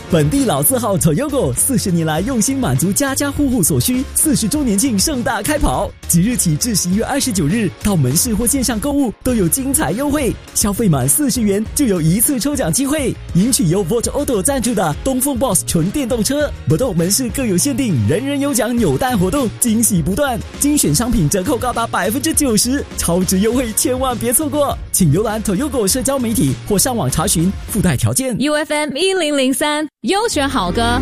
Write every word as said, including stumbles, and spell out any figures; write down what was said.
本地老字号 Toyota 四十年来用心满足家家户户所需，四十周年庆盛大开跑，即日起至十一月二十九日，到门市或线上购物都有精彩优惠，消费满四十元就有一次抽奖机会，赢取由 Volt Auto 赞助的东风 Boss 纯电动车。不动门市各有限定，人人有奖扭蛋活动，惊喜不断，精选商品折扣高达百分之九十，超值优惠千万别错过。请浏览 Toyota 社交媒体或上网查询附带条件。 U F M 一零零三优选好歌。